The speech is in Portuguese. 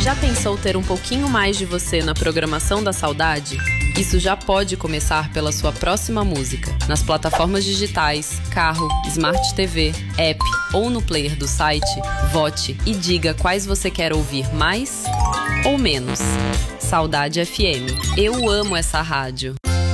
Já pensou ter um pouquinho mais de você na programação da saudade? Isso já pode começar pela sua próxima música. Nas plataformas digitais, carro, Smart TV, app ou no player do site, vote e diga quais você quer ouvir mais ou menos. Saudade FM. Eu amo essa rádio.